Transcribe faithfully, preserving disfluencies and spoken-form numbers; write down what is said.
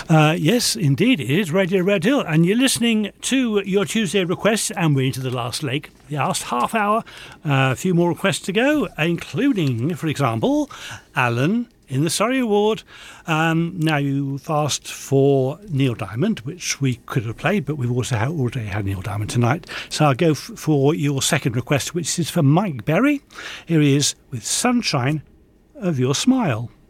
Uh, yes, indeed, it is Radio Red Hill, and you're listening to your Tuesday requests, and we're into the last leg, the last half hour. Uh, a few more requests to go, including, for example, Alan in the Surrey Award. Um, now, you've asked for Neil Diamond, which we could have played, but we've also had, already had Neil Diamond tonight. So I'll go f- for your second request, which is for Mike Berry. Here he is with Sunshine of Your Smile.